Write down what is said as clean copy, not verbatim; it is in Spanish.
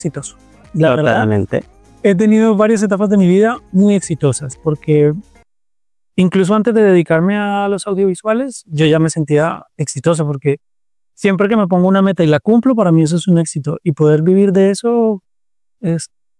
exitoso. La verdad, Totalmente. he tenido varias etapas de mi vida muy exitosas, porque incluso antes de dedicarme a los audiovisuales, yo ya me sentía exitoso, porque siempre que me pongo una meta y la cumplo, para mí eso es un éxito. Y poder vivir de eso es